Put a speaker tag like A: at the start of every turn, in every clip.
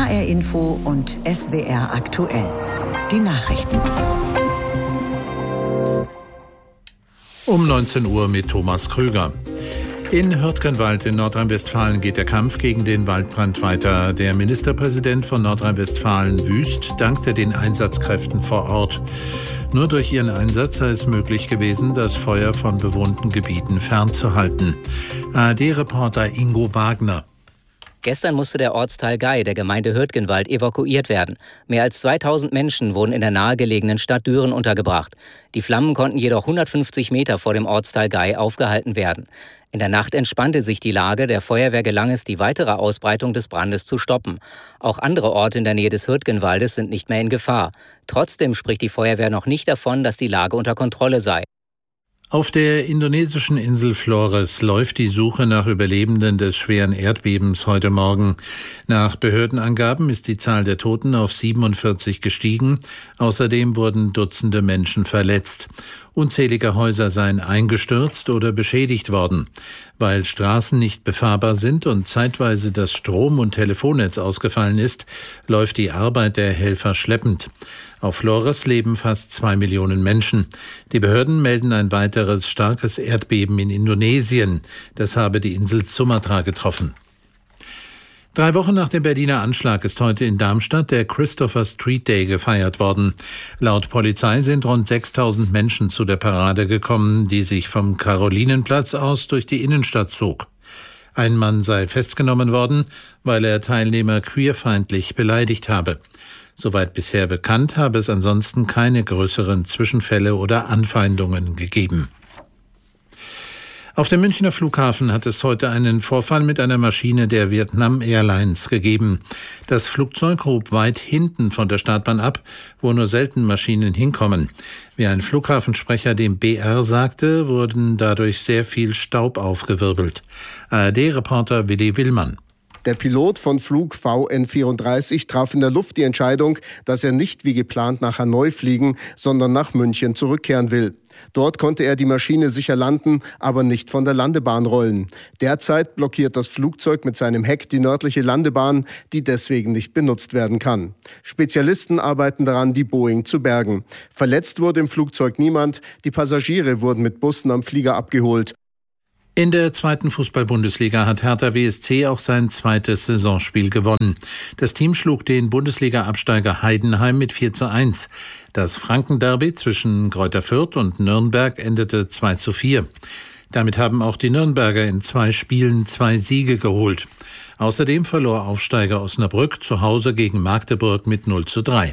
A: HR Info und SWR aktuell. Die Nachrichten.
B: Um 19 Uhr mit Thomas Krüger. In Hürtgenwald in Nordrhein-Westfalen geht der Kampf gegen den Waldbrand weiter. Der Ministerpräsident von Nordrhein-Westfalen, Wüst, dankte den Einsatzkräften vor Ort. Nur durch ihren Einsatz sei es möglich gewesen, das Feuer von bewohnten Gebieten fernzuhalten. ARD-Reporter Ingo Wagner.
C: Gestern musste der Ortsteil Gey der Gemeinde Hürtgenwald evakuiert werden. Mehr als 2000 Menschen wurden in der nahegelegenen Stadt Düren untergebracht. Die Flammen konnten jedoch 150 Meter vor dem Ortsteil Gey aufgehalten werden. In der Nacht entspannte sich die Lage. Der Feuerwehr gelang es, die weitere Ausbreitung des Brandes zu stoppen. Auch andere Orte in der Nähe des Hürtgenwaldes sind nicht mehr in Gefahr. Trotzdem spricht die Feuerwehr noch nicht davon, dass die Lage unter Kontrolle sei.
B: Auf der indonesischen Insel Flores läuft die Suche nach Überlebenden des schweren Erdbebens heute Morgen. Nach Behördenangaben ist die Zahl der Toten auf 47 gestiegen. Außerdem wurden Dutzende Menschen verletzt. Unzählige Häuser seien eingestürzt oder beschädigt worden. Weil Straßen nicht befahrbar sind und zeitweise das Strom- und Telefonnetz ausgefallen ist, läuft die Arbeit der Helfer schleppend. Auf Flores leben fast 2 Millionen Menschen. Die Behörden melden ein weiteres starkes Erdbeben in Indonesien. Das habe die Insel Sumatra getroffen. 3 Wochen nach dem Berliner Anschlag ist heute in Darmstadt der Christopher Street Day gefeiert worden. Laut Polizei sind rund 6000 Menschen zu der Parade gekommen, die sich vom Karolinenplatz aus durch die Innenstadt zog. Ein Mann sei festgenommen worden, weil er Teilnehmer queerfeindlich beleidigt habe. Soweit bisher bekannt, habe es ansonsten keine größeren Zwischenfälle oder Anfeindungen gegeben. Auf dem Münchner Flughafen hat es heute einen Vorfall mit einer Maschine der Vietnam Airlines gegeben. Das Flugzeug hob weit hinten von der Startbahn ab, wo nur selten Maschinen hinkommen. Wie ein Flughafensprecher dem BR sagte, wurden dadurch sehr viel Staub aufgewirbelt. ARD-Reporter Willi Willmann.
D: Der Pilot von Flug VN34 traf in der Luft die Entscheidung, dass er nicht wie geplant nach Hanoi fliegen, sondern nach München zurückkehren will. Dort konnte er die Maschine sicher landen, aber nicht von der Landebahn rollen. Derzeit blockiert das Flugzeug mit seinem Heck die nördliche Landebahn, die deswegen nicht benutzt werden kann. Spezialisten arbeiten daran, die Boeing zu bergen. Verletzt wurde im Flugzeug niemand. Die Passagiere wurden mit Bussen am Flieger abgeholt.
B: In der 2. Fußball-Bundesliga hat Hertha BSC auch sein zweites Saisonspiel gewonnen. Das Team schlug den Bundesliga-Absteiger Heidenheim mit 4:1. Das Franken-Derby zwischen Greuther Fürth und Nürnberg endete 2:4. Damit haben auch die Nürnberger in 2 Spielen 2 Siege geholt. Außerdem verlor Aufsteiger Osnabrück zu Hause gegen Magdeburg mit 0:3.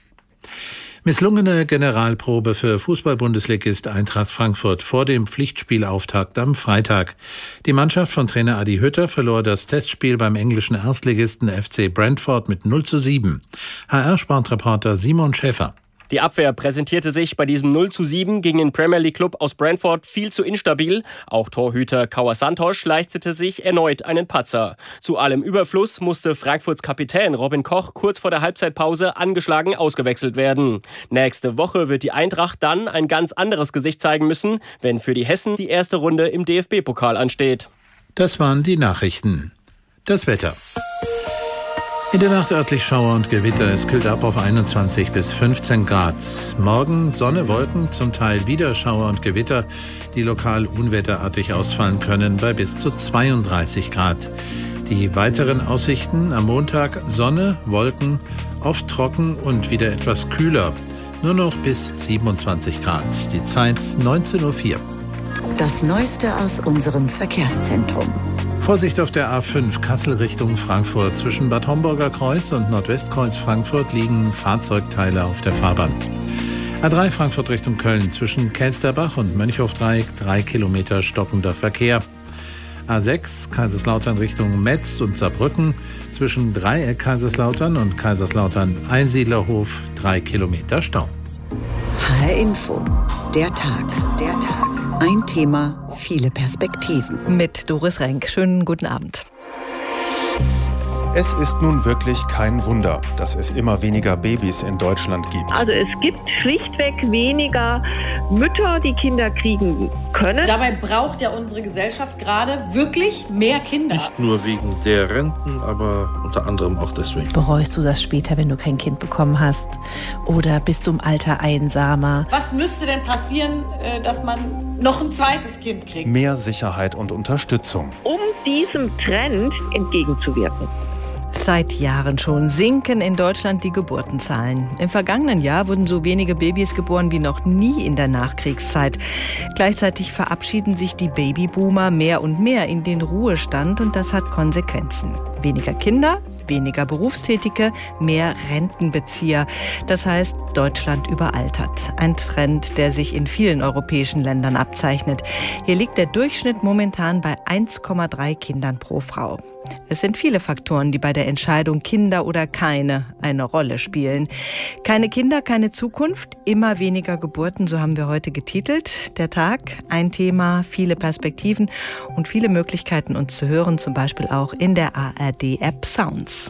B: Misslungene Generalprobe für Fußball-Bundesligist Eintracht Frankfurt vor dem Pflichtspielauftakt am Freitag. Die Mannschaft von Trainer Adi Hütter verlor das Testspiel beim englischen Erstligisten FC Brentford mit 0:7. HR-Sportreporter Simon Schäfer.
E: Die Abwehr präsentierte sich bei diesem 0:7 gegen den Premier League Club aus Brentford viel zu instabil. Auch Torhüter Kauer Santos leistete sich erneut einen Patzer. Zu allem Überfluss musste Frankfurts Kapitän Robin Koch kurz vor der Halbzeitpause angeschlagen ausgewechselt werden. Nächste Woche wird die Eintracht dann ein ganz anderes Gesicht zeigen müssen, wenn für die Hessen die erste Runde im DFB-Pokal ansteht.
B: Das waren die Nachrichten. Das Wetter. In der Nacht örtlich Schauer und Gewitter. Es kühlt ab auf 21 bis 15 Grad. Morgen Sonne, Wolken, zum Teil wieder Schauer und Gewitter, die lokal unwetterartig ausfallen können, bei bis zu 32 Grad. Die weiteren Aussichten: am Montag Sonne, Wolken, oft trocken und wieder etwas kühler. Nur noch bis 27 Grad. Die Zeit 19:04 Uhr.
A: Das Neueste aus unserem Verkehrszentrum.
B: Vorsicht auf der A5 Kassel Richtung Frankfurt. Zwischen Bad Homburger Kreuz und Nordwestkreuz Frankfurt liegen Fahrzeugteile auf der Fahrbahn. A3 Frankfurt Richtung Köln. Zwischen Kelsterbach und Mönchhofdreieck 3 Kilometer stockender Verkehr. A6 Kaiserslautern Richtung Metz und Saarbrücken. Zwischen Dreieck Kaiserslautern und Kaiserslautern Einsiedlerhof 3 Kilometer Stau.
A: HR Info. Der Tag. Ein Thema, viele Perspektiven.
F: Mit Doris Renk. Schönen guten Abend. Es ist nun wirklich kein Wunder, dass es immer weniger Babys in Deutschland gibt.
G: Also es gibt schlichtweg weniger Mütter, die Kinder kriegen können.
H: Dabei braucht ja unsere Gesellschaft gerade wirklich mehr Kinder.
I: Nicht nur wegen der Renten, aber unter anderem auch deswegen.
J: Bereust du das später, wenn du kein Kind bekommen hast? Oder bist du im Alter einsamer?
H: Was müsste denn passieren, dass man noch ein zweites Kind kriegt?
F: Mehr Sicherheit und Unterstützung.
G: Um diesem Trend entgegenzuwirken.
J: Seit Jahren schon sinken in Deutschland die Geburtenzahlen. Im vergangenen Jahr wurden so wenige Babys geboren wie noch nie in der Nachkriegszeit. Gleichzeitig verabschieden sich die Babyboomer mehr und mehr in den Ruhestand und das hat Konsequenzen. Weniger Kinder, weniger Berufstätige, mehr Rentenbezieher. Das heißt, Deutschland überaltert. Ein Trend, der sich in vielen europäischen Ländern abzeichnet. Hier liegt der Durchschnitt momentan bei 1,3 Kindern pro Frau. Es sind viele Faktoren, die bei der Entscheidung Kinder oder keine eine Rolle spielen. Keine Kinder, keine Zukunft, immer weniger Geburten, so haben wir heute getitelt. Der Tag, ein Thema, viele Perspektiven und viele Möglichkeiten, uns zu hören, zum Beispiel auch in der ARD-App Sounds.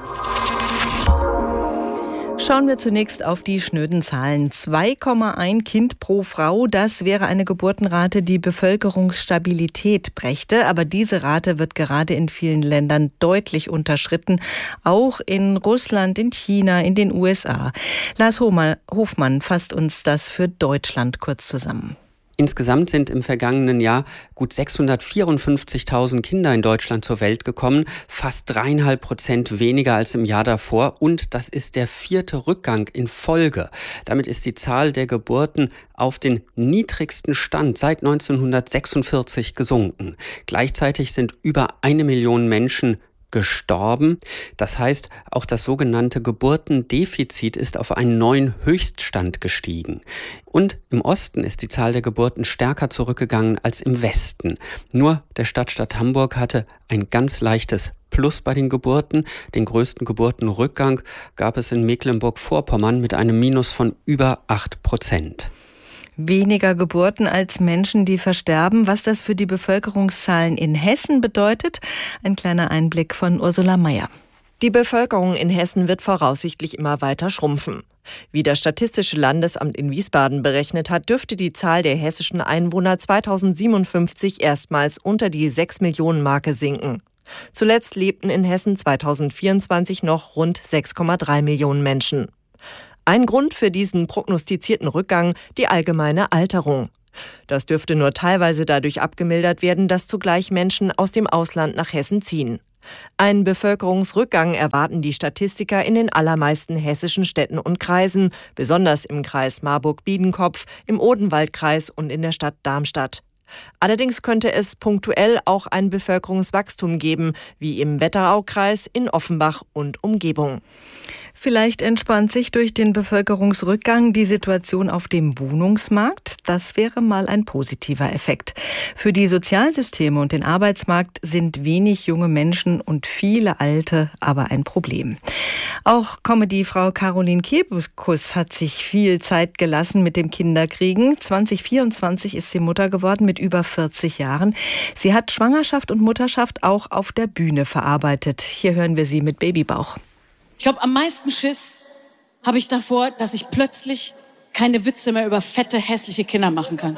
J: Schauen wir zunächst auf die schnöden Zahlen. 2,1 Kind pro Frau, das wäre eine Geburtenrate, die Bevölkerungsstabilität brächte. Aber diese Rate wird gerade in vielen Ländern deutlich unterschritten. Auch in Russland, in China, in den USA. Lars Hofmann fasst uns das für Deutschland kurz zusammen.
K: Insgesamt sind im vergangenen Jahr gut 654.000 Kinder in Deutschland zur Welt gekommen, fast 3,5% weniger als im Jahr davor. Und das ist der 4. Rückgang in Folge. Damit ist die Zahl der Geburten auf den niedrigsten Stand seit 1946 gesunken. Gleichzeitig sind über 1 Million Menschen gestorben. Das heißt, auch das sogenannte Geburtendefizit ist auf einen neuen Höchststand gestiegen. Und im Osten ist die Zahl der Geburten stärker zurückgegangen als im Westen. Nur der Stadtstaat Hamburg hatte ein ganz leichtes Plus bei den Geburten. Den größten Geburtenrückgang gab es in Mecklenburg-Vorpommern mit einem Minus von über 8%.
J: Weniger Geburten als Menschen, die versterben. Was das für die Bevölkerungszahlen in Hessen bedeutet? Ein kleiner Einblick von Ursula Mayer.
L: Die Bevölkerung in Hessen wird voraussichtlich immer weiter schrumpfen. Wie das Statistische Landesamt in Wiesbaden berechnet hat, dürfte die Zahl der hessischen Einwohner 2057 erstmals unter die 6-Millionen-Marke sinken. Zuletzt lebten in Hessen 2024 noch rund 6,3 Millionen Menschen. Ein Grund für diesen prognostizierten Rückgang, die allgemeine Alterung. Das dürfte nur teilweise dadurch abgemildert werden, dass zugleich Menschen aus dem Ausland nach Hessen ziehen. Einen Bevölkerungsrückgang erwarten die Statistiker in den allermeisten hessischen Städten und Kreisen, besonders im Kreis Marburg-Biedenkopf, im Odenwaldkreis und in der Stadt Darmstadt. Allerdings könnte es punktuell auch ein Bevölkerungswachstum geben, wie im Wetteraukreis, in Offenbach und Umgebung.
J: Vielleicht entspannt sich durch den Bevölkerungsrückgang die Situation auf dem Wohnungsmarkt. Das wäre mal ein positiver Effekt. Für die Sozialsysteme und den Arbeitsmarkt sind wenig junge Menschen und viele Alte aber ein Problem. Auch Comedy-Frau Caroline Kebekus hat sich viel Zeit gelassen mit dem Kinderkriegen. 2024 ist sie Mutter geworden mit über 40 Jahren. Sie hat Schwangerschaft und Mutterschaft auch auf der Bühne verarbeitet. Hier hören wir sie mit Babybauch.
H: Ich glaube, am meisten Schiss habe ich davor, dass ich plötzlich keine Witze mehr über fette, hässliche Kinder machen kann.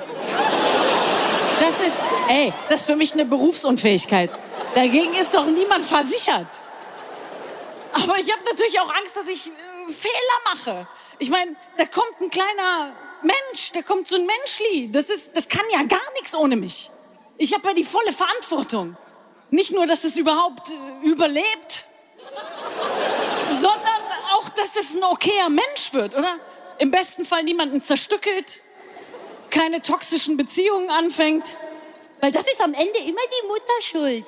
H: Das ist für mich eine Berufsunfähigkeit. Dagegen ist doch niemand versichert. Aber ich habe natürlich auch Angst, dass ich Fehler mache. Ich meine, da kommt ein kleiner Mensch, da kommt so ein Menschli. Das kann ja gar nichts ohne mich. Ich habe ja die volle Verantwortung. Nicht nur, dass es überhaupt überlebt, sondern auch, dass es ein okayer Mensch wird, oder? Im besten Fall niemanden zerstückelt, keine toxischen Beziehungen anfängt. Weil das ist am Ende immer die Mutter schuld.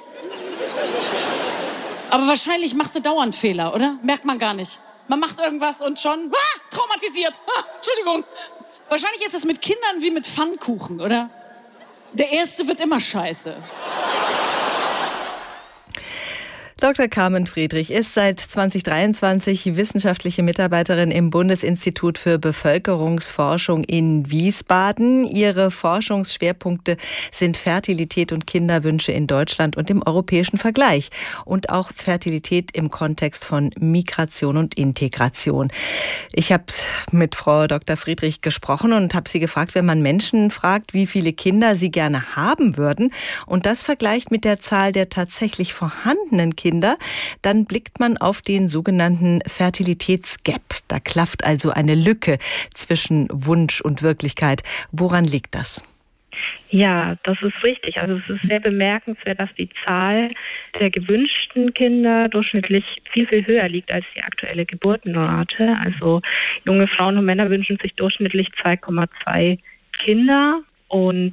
H: Aber wahrscheinlich machst du dauernd Fehler, oder? Merkt man gar nicht. Man macht irgendwas und schon traumatisiert. Entschuldigung. Wahrscheinlich ist es mit Kindern wie mit Pfannkuchen, oder? Der erste wird immer scheiße.
J: Dr. Carmen Friedrich ist seit 2023 wissenschaftliche Mitarbeiterin im Bundesinstitut für Bevölkerungsforschung in Wiesbaden. Ihre Forschungsschwerpunkte sind Fertilität und Kinderwünsche in Deutschland und im europäischen Vergleich und auch Fertilität im Kontext von Migration und Integration. Ich habe mit Frau Dr. Friedrich gesprochen und habe sie gefragt, wenn man Menschen fragt, wie viele Kinder sie gerne haben würden und das vergleicht mit der Zahl der tatsächlich vorhandenen Kinder, dann blickt man auf den sogenannten Fertilitätsgap. Da klafft also eine Lücke zwischen Wunsch und Wirklichkeit. Woran liegt das?
G: Ja, das ist richtig. Also es ist sehr bemerkenswert, dass die Zahl der gewünschten Kinder durchschnittlich viel, viel höher liegt als die aktuelle Geburtenrate. Also junge Frauen und Männer wünschen sich durchschnittlich 2,2 Kinder und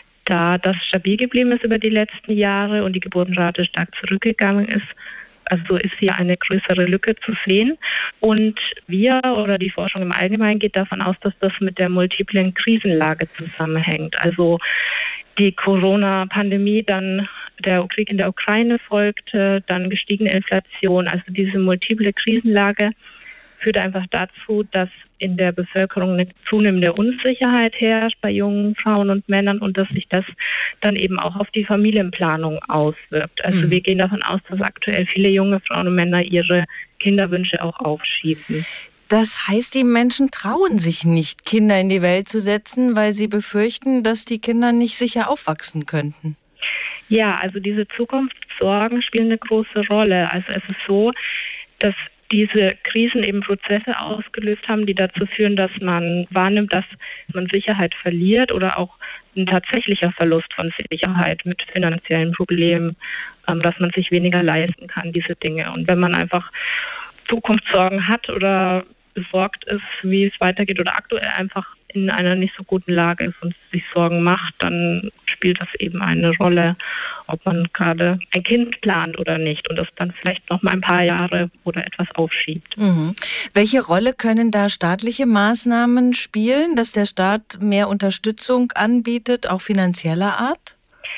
G: da das stabil geblieben ist über die letzten Jahre und die Geburtenrate stark zurückgegangen ist, also ist hier eine größere Lücke zu sehen. Und wir oder die Forschung im Allgemeinen geht davon aus, dass das mit der multiplen Krisenlage zusammenhängt. Also die Corona-Pandemie, dann der Krieg in der Ukraine folgte, dann gestiegene Inflation. Also diese multiple Krisenlage führt einfach dazu, dass in der Bevölkerung eine zunehmende Unsicherheit herrscht bei jungen Frauen und Männern und dass sich das dann eben auch auf die Familienplanung auswirkt. Also wir gehen davon aus, dass aktuell viele junge Frauen und Männer ihre Kinderwünsche auch aufschieben.
J: Das heißt, die Menschen trauen sich nicht, Kinder in die Welt zu setzen, weil sie befürchten, dass die Kinder nicht sicher aufwachsen könnten.
G: Ja, also diese Zukunftssorgen spielen eine große Rolle. Also es ist so, dass diese Krisen eben Prozesse ausgelöst haben, die dazu führen, dass man wahrnimmt, dass man Sicherheit verliert oder auch ein tatsächlicher Verlust von Sicherheit mit finanziellen Problemen, dass man sich weniger leisten kann, diese Dinge. Und wenn man einfach Zukunftssorgen hat oder besorgt ist, wie es weitergeht oder aktuell einfach in einer nicht so guten Lage ist und sich Sorgen macht, dann spielt das eben eine Rolle, ob man gerade ein Kind plant oder nicht und das dann vielleicht noch mal ein paar Jahre oder etwas aufschiebt.
J: Welche Rolle können da staatliche Maßnahmen spielen, dass der Staat mehr Unterstützung anbietet, auch finanzieller Art?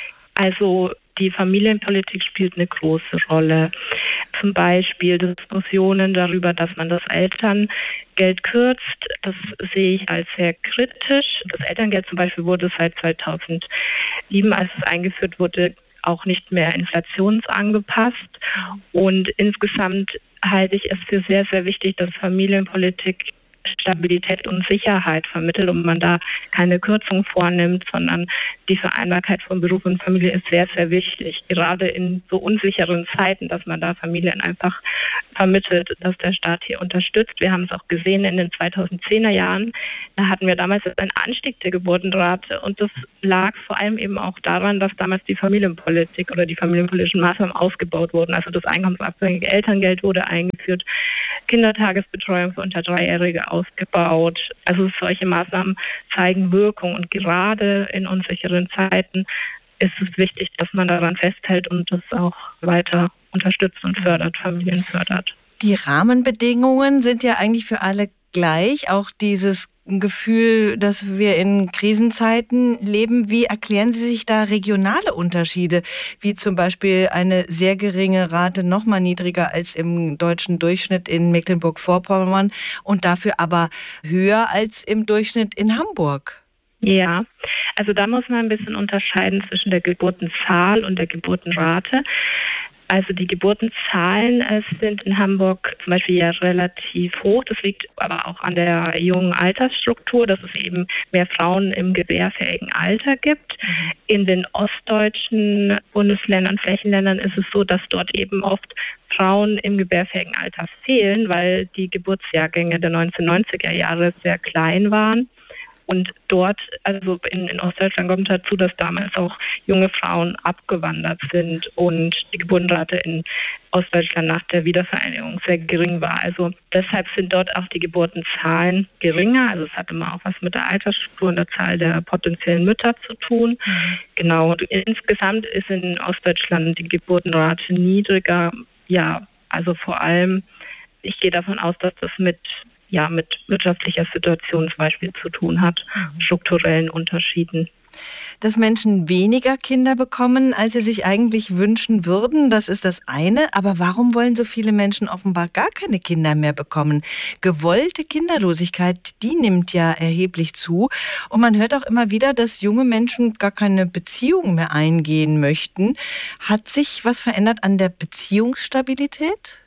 G: Also die Familienpolitik spielt eine große Rolle. Zum Beispiel Diskussionen darüber, dass man das Elterngeld kürzt. Das sehe ich als sehr kritisch. Das Elterngeld zum Beispiel wurde seit 2007, als es eingeführt wurde, auch nicht mehr inflationsangepasst. Und insgesamt halte ich es für sehr, sehr wichtig, dass Familienpolitik Stabilität und Sicherheit vermittelt und man da keine Kürzung vornimmt, sondern die Vereinbarkeit von Beruf und Familie ist sehr, sehr wichtig. Gerade in so unsicheren Zeiten, dass man da Familien einfach vermittelt, dass der Staat hier unterstützt. Wir haben es auch gesehen in den 2010er Jahren. Da hatten wir damals einen Anstieg der Geburtenrate und das lag vor allem eben auch daran, dass damals die Familienpolitik oder die familienpolitischen Maßnahmen ausgebaut wurden. Also das einkommensabhängige Elterngeld wurde eingeführt, Kindertagesbetreuung für unter 3-Jährige ausgebaut. Also solche Maßnahmen zeigen Wirkung und gerade in unsicheren Zeiten ist es wichtig, dass man daran festhält und das auch weiter unterstützt und fördert, Familien fördert.
J: Die Rahmenbedingungen sind ja eigentlich für alle gleich, auch dieses Gefühl, dass wir in Krisenzeiten leben. Wie erklären Sie sich da regionale Unterschiede, wie zum Beispiel eine sehr geringe Rate, noch mal niedriger als im deutschen Durchschnitt in Mecklenburg-Vorpommern und dafür aber höher als im Durchschnitt in Hamburg?
G: Ja, also da muss man ein bisschen unterscheiden zwischen der Geburtenzahl und der Geburtenrate. Also die Geburtenzahlen sind in Hamburg zum Beispiel ja relativ hoch. Das liegt aber auch an der jungen Altersstruktur, dass es eben mehr Frauen im gebärfähigen Alter gibt. In den ostdeutschen Bundesländern, Flächenländern ist es so, dass dort eben oft Frauen im gebärfähigen Alter fehlen, weil die Geburtsjahrgänge der 1990er Jahre sehr klein waren. Und dort, also in Ostdeutschland kommt dazu, dass damals auch junge Frauen abgewandert sind und die Geburtenrate in Ostdeutschland nach der Wiedervereinigung sehr gering war. Also deshalb sind dort auch die Geburtenzahlen geringer. Also es hat immer auch was mit der Altersstruktur und der Zahl der potenziellen Mütter zu tun. Genau. Und insgesamt ist in Ostdeutschland die Geburtenrate niedriger. Ja, also vor allem, ich gehe davon aus, dass das mit mit wirtschaftlicher Situation zum Beispiel zu tun hat, strukturellen Unterschieden.
J: Dass Menschen weniger Kinder bekommen, als sie sich eigentlich wünschen würden, das ist das eine. Aber warum wollen so viele Menschen offenbar gar keine Kinder mehr bekommen? Gewollte Kinderlosigkeit, die nimmt ja erheblich zu. Und man hört auch immer wieder, dass junge Menschen gar keine Beziehung mehr eingehen möchten. Hat sich was verändert an der Beziehungsstabilität?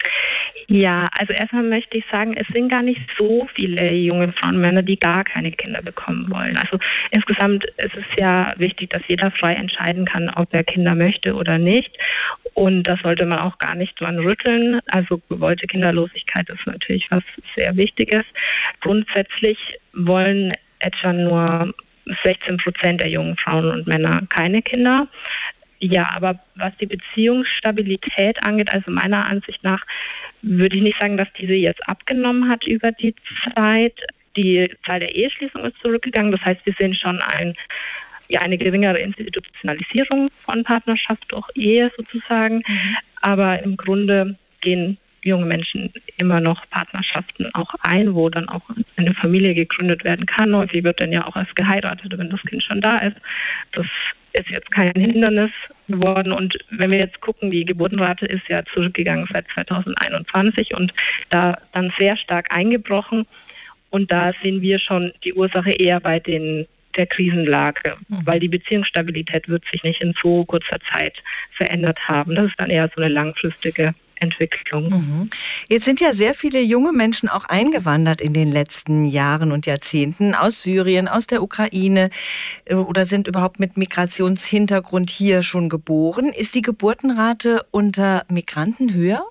G: Ja, also erstmal möchte ich sagen, es sind gar nicht so viele junge Frauen und Männer, die gar keine Kinder bekommen wollen. Also insgesamt ist es ja wichtig, dass jeder frei entscheiden kann, ob er Kinder möchte oder nicht. Und das sollte man auch gar nicht dran rütteln. Also gewollte Kinderlosigkeit ist natürlich was sehr Wichtiges. Grundsätzlich wollen etwa nur 16% der jungen Frauen und Männer keine Kinder. Ja, aber was die Beziehungsstabilität angeht, also meiner Ansicht nach, würde ich nicht sagen, dass diese jetzt abgenommen hat über die Zeit. Die Zahl der Eheschließungen ist zurückgegangen. Das heißt, wir sehen schon eine geringere Institutionalisierung von Partnerschaft durch Ehe sozusagen. Aber im Grunde gehen junge Menschen immer noch Partnerschaften auch ein, wo dann auch eine Familie gegründet werden kann. Häufig wird dann ja auch erst geheiratet, wenn das Kind schon da ist. Das ist jetzt kein Hindernis geworden. Und wenn wir jetzt gucken, die Geburtenrate ist ja zurückgegangen seit 2021 und da dann sehr stark eingebrochen. Und da sehen wir schon die Ursache eher bei der Krisenlage, weil die Beziehungsstabilität wird sich nicht in so kurzer Zeit verändert haben. Das ist dann eher so eine langfristige Entwicklung.
J: Jetzt sind ja sehr viele junge Menschen auch eingewandert in den letzten Jahren und Jahrzehnten aus Syrien, aus der Ukraine oder sind überhaupt mit Migrationshintergrund hier schon geboren. Ist die Geburtenrate unter Migranten höher?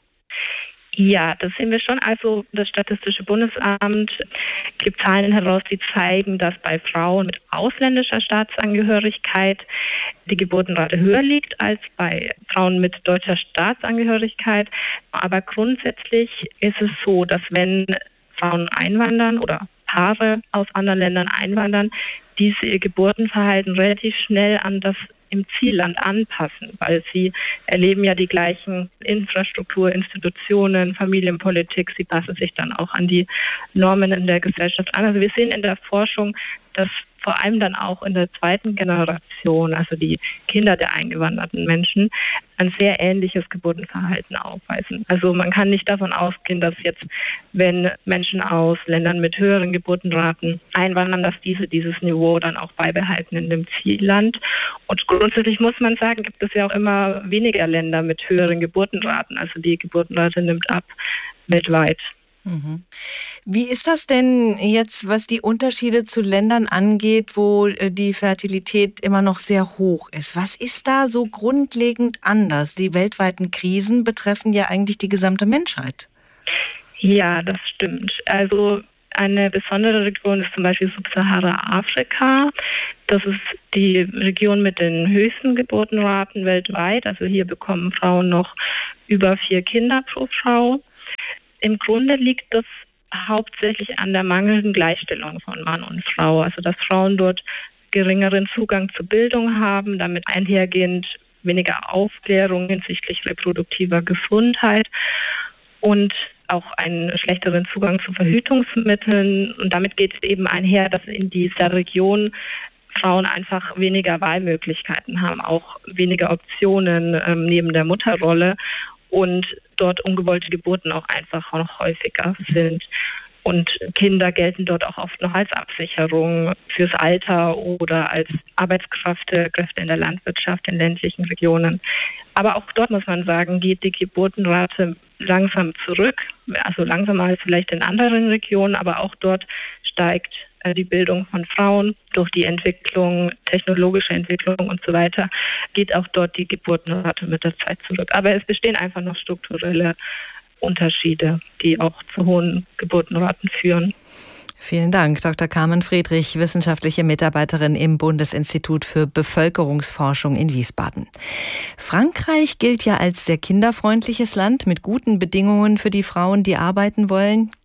G: Ja, das sehen wir schon. Also das Statistische Bundesamt gibt Zahlen heraus, die zeigen, dass bei Frauen mit ausländischer Staatsangehörigkeit die Geburtenrate höher liegt als bei Frauen mit deutscher Staatsangehörigkeit. Aber grundsätzlich ist es so, dass wenn Frauen einwandern oder Paare aus anderen Ländern einwandern, diese ihr Geburtenverhalten relativ schnell an das im Zielland anpassen, weil sie erleben ja die gleichen Infrastruktur, Institutionen, Familienpolitik, sie passen sich dann auch an die Normen in der Gesellschaft an. Also wir sehen in der Forschung, dass vor allem dann auch in der zweiten Generation, also die Kinder der eingewanderten Menschen, ein sehr ähnliches Geburtenverhalten aufweisen. Also man kann nicht davon ausgehen, dass jetzt, wenn Menschen aus Ländern mit höheren Geburtenraten einwandern, dass dieses Niveau dann auch beibehalten in dem Zielland. Und grundsätzlich muss man sagen, gibt es ja auch immer weniger Länder mit höheren Geburtenraten. Also die Geburtenrate nimmt ab weltweit.
J: Wie ist das denn jetzt, was die Unterschiede zu Ländern angeht, wo die Fertilität immer noch sehr hoch ist? Was ist da so grundlegend anders? Die weltweiten Krisen betreffen ja eigentlich die gesamte Menschheit.
G: Ja, das stimmt. Also eine besondere Region ist zum Beispiel Subsahara-Afrika. Das ist die Region mit den höchsten Geburtenraten weltweit. Also hier bekommen Frauen noch über 4 Kinder pro Frau. Im Grunde liegt das hauptsächlich an der mangelnden Gleichstellung von Mann und Frau. Also dass Frauen dort geringeren Zugang zur Bildung haben, damit einhergehend weniger Aufklärung hinsichtlich reproduktiver Gesundheit und auch einen schlechteren Zugang zu Verhütungsmitteln. Und damit geht es eben einher, dass in dieser Region Frauen einfach weniger Wahlmöglichkeiten haben, auch weniger Optionen neben der Mutterrolle und dort ungewollte Geburten auch einfach noch häufiger sind. Und Kinder gelten dort auch oft noch als Absicherung fürs Alter oder als Arbeitskräfte in der Landwirtschaft in ländlichen Regionen. Aber auch dort muss man sagen, geht die Geburtenrate langsam zurück. Also langsamer als vielleicht in anderen Regionen, aber auch dort steigt die Bildung von Frauen durch die Entwicklung, technologische Entwicklung und so weiter, geht auch dort die Geburtenrate mit der Zeit zurück. Aber es bestehen einfach noch strukturelle Unterschiede, die auch zu hohen Geburtenraten führen.
J: Vielen Dank, Dr. Carmen Friedrich, wissenschaftliche Mitarbeiterin im Bundesinstitut für Bevölkerungsforschung in Wiesbaden. Frankreich gilt ja als sehr kinderfreundliches Land mit guten Bedingungen für die Frauen, die arbeiten wollen.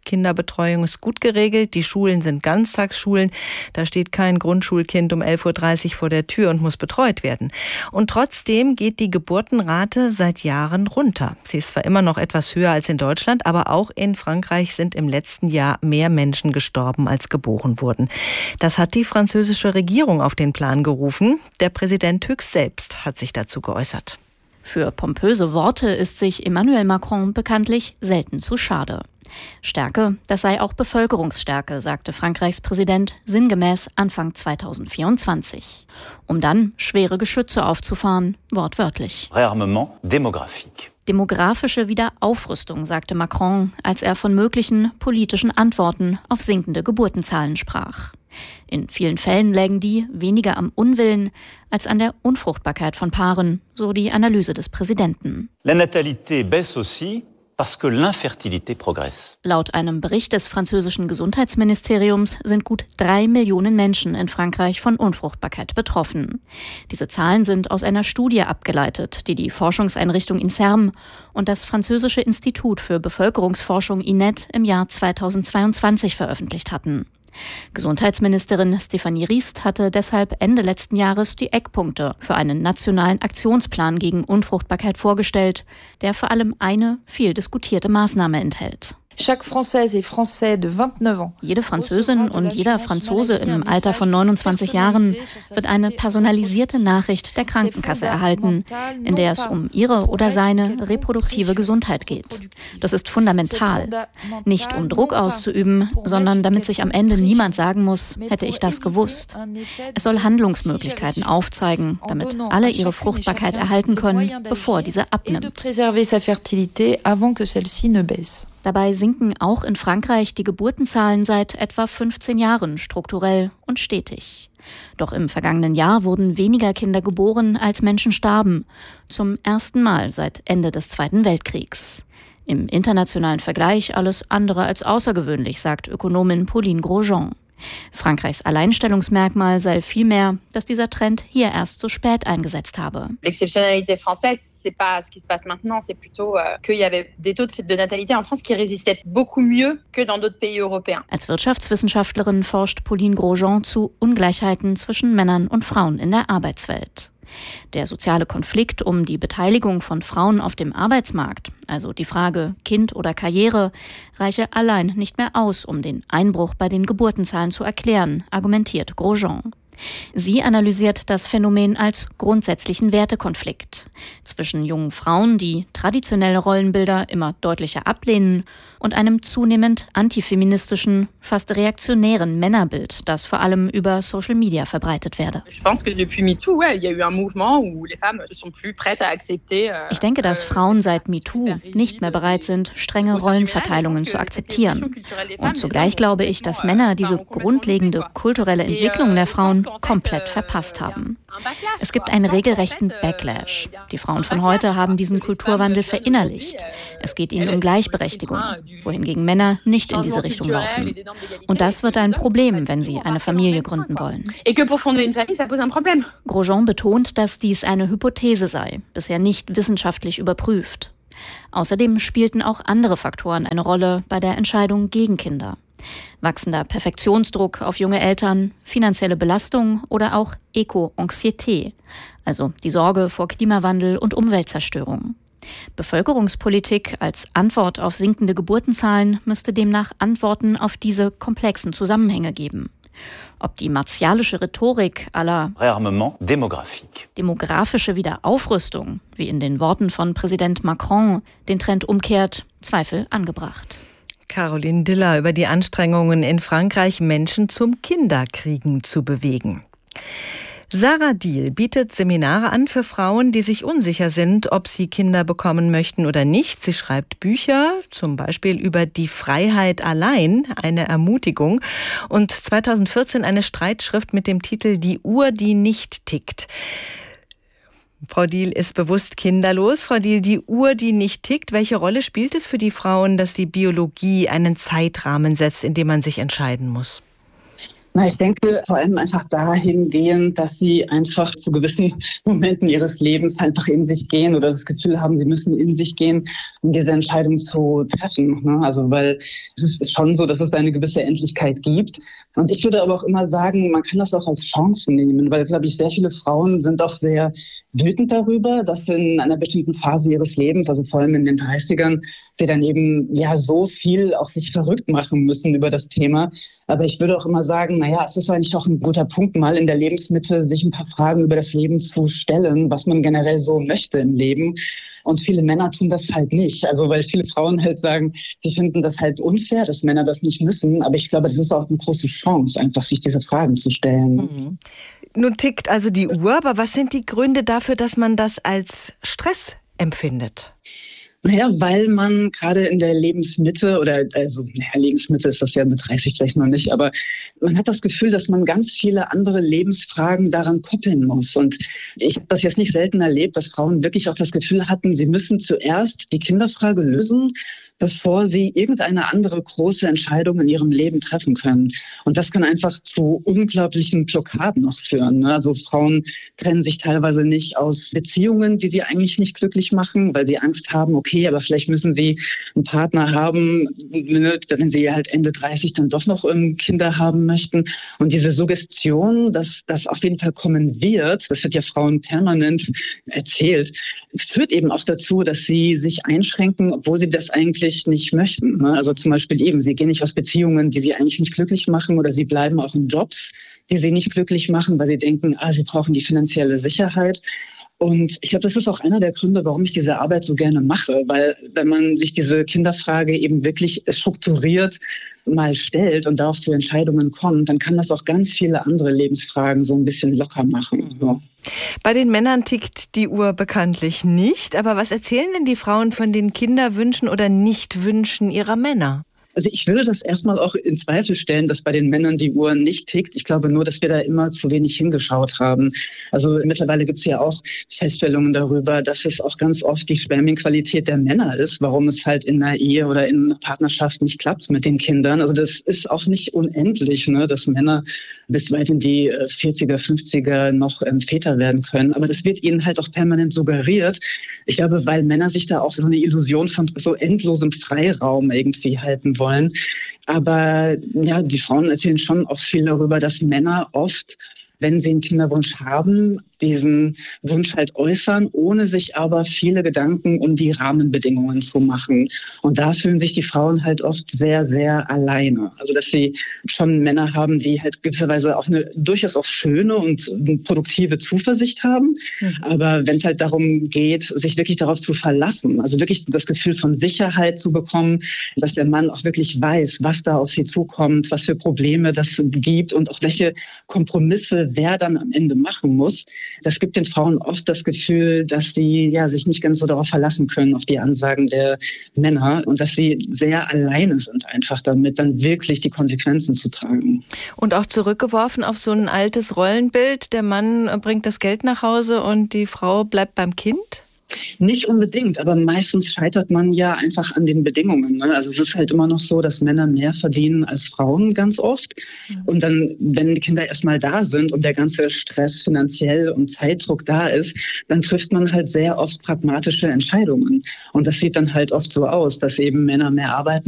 J: Kinderbetreuung ist gut geregelt, die Schulen sind Ganztagsschulen, da steht kein Grundschulkind um 11.30 Uhr vor der Tür und muss betreut werden. Und trotzdem geht die Geburtenrate seit Jahren runter. Sie ist zwar immer noch etwas höher als in Deutschland, aber auch in Frankreich sind im letzten Jahr mehr Menschen gestorben, als geboren wurden. Das hat die französische Regierung auf den Plan gerufen. Der Präsident höchst selbst hat sich dazu geäußert.
M: Für pompöse Worte ist sich Emmanuel Macron bekanntlich selten zu schade. Stärke, das sei auch Bevölkerungsstärke, sagte Frankreichs Präsident sinngemäß Anfang 2024. Um dann schwere Geschütze aufzufahren, wortwörtlich.
N: Réarmement démographique.
M: Demografische Wiederaufrüstung, sagte Macron, als er von möglichen politischen Antworten auf sinkende Geburtenzahlen sprach. In vielen Fällen lägen die weniger am Unwillen als an der Unfruchtbarkeit von Paaren, so die Analyse des Präsidenten.
N: La natalité baisse aussi parce que l'infertilité progresse.
M: Laut einem Bericht des französischen Gesundheitsministeriums sind gut 3 Millionen Menschen in Frankreich von Unfruchtbarkeit betroffen. Diese Zahlen sind aus einer Studie abgeleitet, die die Forschungseinrichtung INSERM und das französische Institut für Bevölkerungsforschung INET im Jahr 2022 veröffentlicht hatten. Gesundheitsministerin Stéphanie Rist hatte deshalb Ende letzten Jahres die Eckpunkte für einen nationalen Aktionsplan gegen Unfruchtbarkeit vorgestellt, der vor allem eine viel diskutierte Maßnahme enthält. Jede Französin und jeder Franzose im Alter von 29 Jahren wird eine personalisierte Nachricht der Krankenkasse erhalten, in der es um ihre oder seine reproduktive Gesundheit geht. Das ist fundamental. Nicht um Druck auszuüben, sondern damit sich am Ende niemand sagen muss, hätte ich das gewusst. Es soll Handlungsmöglichkeiten aufzeigen, damit alle ihre Fruchtbarkeit erhalten können, bevor diese abnimmt. Dabei sinken auch in Frankreich die Geburtenzahlen seit etwa 15 Jahren strukturell und stetig. Doch im vergangenen Jahr wurden weniger Kinder geboren, als Menschen starben. Zum ersten Mal seit Ende des Zweiten Weltkriegs. Im internationalen Vergleich alles andere als außergewöhnlich, sagt Ökonomin Pauline Grosjean. Frankreichs Alleinstellungsmerkmal sei vielmehr, dass dieser Trend hier erst so spät eingesetzt habe.
O: L'exceptionnalité française, c'est pas ce qui se passe maintenant, c'est plutôt qu'il y avait des taux de natalité en France qui résistaient beaucoup mieux que dans d'autres pays européens.
M: Als Wirtschaftswissenschaftlerin forscht Pauline Grosjean zu Ungleichheiten zwischen Männern und Frauen in der Arbeitswelt. Der soziale Konflikt um die Beteiligung von Frauen auf dem Arbeitsmarkt, also die Frage Kind oder Karriere, reiche allein nicht mehr aus, um den Einbruch bei den Geburtenzahlen zu erklären, argumentiert Grosjean. Sie analysiert das Phänomen als grundsätzlichen Wertekonflikt zwischen jungen Frauen, die traditionelle Rollenbilder immer deutlicher ablehnen, und einem zunehmend antifeministischen, fast reaktionären Männerbild, das vor allem über Social Media verbreitet werde. Ich denke, dass Frauen seit MeToo nicht mehr bereit sind, strenge Rollenverteilungen zu akzeptieren. Und zugleich glaube ich, dass Männer diese grundlegende kulturelle Entwicklung der Frauen komplett verpasst haben. Es gibt einen regelrechten Backlash. Die Frauen von heute haben diesen Kulturwandel verinnerlicht. Es geht ihnen um Gleichberechtigung, wohingegen Männer nicht in diese Richtung laufen. Und das wird ein Problem, wenn sie eine Familie gründen wollen. Grosjean betont, dass dies eine Hypothese sei, bisher nicht wissenschaftlich überprüft. Außerdem spielten auch andere Faktoren eine Rolle bei der Entscheidung gegen Kinder. Wachsender Perfektionsdruck auf junge Eltern, finanzielle Belastung oder auch Eco-Anxiété, also die Sorge vor Klimawandel und Umweltzerstörung. Bevölkerungspolitik als Antwort auf sinkende Geburtenzahlen müsste demnach Antworten auf diese komplexen Zusammenhänge geben. Ob die martialische Rhetorik à la
N: Réarmement démographique.
M: Demografische Wiederaufrüstung, wie in den Worten von Präsident Macron, den Trend umkehrt, Zweifel angebracht.
J: Caroline Diller über die Anstrengungen in Frankreich, Menschen zum Kinderkriegen zu bewegen. Sarah Diehl bietet Seminare an für Frauen, die sich unsicher sind, ob sie Kinder bekommen möchten oder nicht. Sie schreibt Bücher, zum Beispiel über die Freiheit allein, eine Ermutigung, und 2014 eine Streitschrift mit dem Titel Die Uhr, die nicht tickt. Frau Diehl ist bewusst kinderlos. Frau Diehl, die Uhr, die nicht tickt, welche Rolle spielt es für die Frauen, dass die Biologie einen Zeitrahmen setzt, in dem man sich entscheiden muss?
P: Ich denke vor allem einfach dahingehend, dass sie einfach zu gewissen Momenten ihres Lebens einfach in sich gehen oder das Gefühl haben, sie müssen in sich gehen, um diese Entscheidung zu treffen. Also weil es ist schon so, dass es eine gewisse Endlichkeit gibt. Und ich würde aber auch immer sagen, man kann das auch als Chance nehmen, weil, glaube ich, sehr viele Frauen sind auch sehr wütend darüber, dass in einer bestimmten Phase ihres Lebens, also vor allem in den 30ern, sie dann eben so viel auch sich verrückt machen müssen über das Thema. Aber ich würde auch immer sagen, es ist eigentlich auch ein guter Punkt, mal in der Lebensmitte sich ein paar Fragen über das Leben zu stellen, was man generell so möchte im Leben. Und viele Männer tun das halt nicht. Also weil viele Frauen halt sagen, sie finden das halt unfair, dass Männer das nicht müssen. Aber ich glaube, das ist auch eine große Chance, einfach sich diese Fragen zu stellen.
J: Mhm. Nun tickt also die Uhr, aber was sind die Gründe dafür, dass man das als Stress empfindet?
P: Weil man gerade in der Lebensmitte Lebensmitte ist das ja mit 30 vielleicht noch nicht, aber man hat das Gefühl, dass man ganz viele andere Lebensfragen daran koppeln muss. Und ich habe das jetzt nicht selten erlebt, dass Frauen wirklich auch das Gefühl hatten, sie müssen zuerst die Kinderfrage lösen, bevor sie irgendeine andere große Entscheidung in ihrem Leben treffen können. Und das kann einfach zu unglaublichen Blockaden noch führen. Also Frauen trennen sich teilweise nicht aus Beziehungen, die sie eigentlich nicht glücklich machen, weil sie Angst haben, okay, aber vielleicht müssen sie einen Partner haben, wenn sie halt Ende 30 dann doch noch Kinder haben möchten. Und diese Suggestion, dass das auf jeden Fall kommen wird, das wird ja Frauen permanent erzählt, führt eben auch dazu, dass sie sich einschränken, obwohl sie das eigentlich nicht möchten. Also zum Beispiel sie gehen nicht aus Beziehungen, die sie eigentlich nicht glücklich machen, oder sie bleiben auch in Jobs, die sie nicht glücklich machen, weil sie denken, sie brauchen die finanzielle Sicherheit. Und ich glaube, das ist auch einer der Gründe, warum ich diese Arbeit so gerne mache, weil wenn man sich diese Kinderfrage eben wirklich strukturiert mal stellt und darauf zu Entscheidungen kommt, dann kann das auch ganz viele andere Lebensfragen so ein bisschen locker machen. So.
J: Bei den Männern tickt die Uhr bekanntlich nicht, aber was erzählen denn die Frauen von den Kinderwünschen oder Nichtwünschen ihrer Männer?
P: Also ich würde das erstmal auch in Zweifel stellen, dass bei den Männern die Uhr nicht tickt. Ich glaube nur, dass wir da immer zu wenig hingeschaut haben. Also mittlerweile gibt es ja auch Feststellungen darüber, dass es auch ganz oft die Spermienqualität der Männer ist, warum es halt in einer Ehe oder in einer Partnerschaft nicht klappt mit den Kindern. Also das ist auch nicht unendlich, dass Männer bis weit in die 40er, 50er noch Väter werden können. Aber das wird ihnen halt auch permanent suggeriert. Ich glaube, weil Männer sich da auch so eine Illusion von so endlosem Freiraum irgendwie halten wollen. Aber die Frauen erzählen schon auch viel darüber, dass Männer oft, wenn sie einen Kinderwunsch haben, diesen Wunsch halt äußern, ohne sich aber viele Gedanken um die Rahmenbedingungen zu machen. Und da fühlen sich die Frauen halt oft sehr, sehr alleine. Also dass sie schon Männer haben, die halt gewisserweise auch eine durchaus auch schöne und produktive Zuversicht haben. Aber wenn es halt darum geht, sich wirklich darauf zu verlassen, also wirklich das Gefühl von Sicherheit zu bekommen, dass der Mann auch wirklich weiß, was da auf sie zukommt, was für Probleme das gibt und auch welche Kompromisse wer dann am Ende machen muss, das gibt den Frauen oft das Gefühl, dass sie sich nicht ganz so darauf verlassen können, auf die Ansagen der Männer, und dass sie sehr alleine sind einfach damit, dann wirklich die Konsequenzen zu tragen.
J: Und auch zurückgeworfen auf so ein altes Rollenbild, der Mann bringt das Geld nach Hause und die Frau bleibt beim Kind?
P: Nicht unbedingt, aber meistens scheitert man ja einfach an den Bedingungen. Also es ist halt immer noch so, dass Männer mehr verdienen als Frauen ganz oft. Und dann, wenn die Kinder erstmal da sind und der ganze Stress finanziell und Zeitdruck da ist, dann trifft man halt sehr oft pragmatische Entscheidungen. Und das sieht dann halt oft so aus, dass eben Männer mehr arbeiten